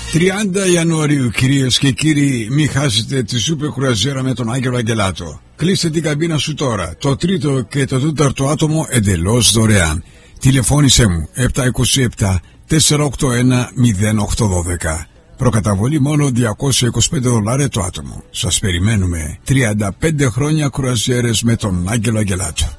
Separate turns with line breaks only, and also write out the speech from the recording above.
30 Ιανουαρίου, κυρίες και κύριοι, μην χάσετε τη σούπερ κρουαζιέρα με τον Άγγελο Αγγελάτο. Κλείστε την καμπίνα σου τώρα. Το τρίτο και το τέταρτο άτομο εντελώς δωρεάν. Τηλεφώνησέ μου 727 481 0812. Προκαταβολή μόνο $225 το άτομο. Σας περιμένουμε. 35 χρόνια κρουαζιέρες με τον Άγγελο Αγγελάτο.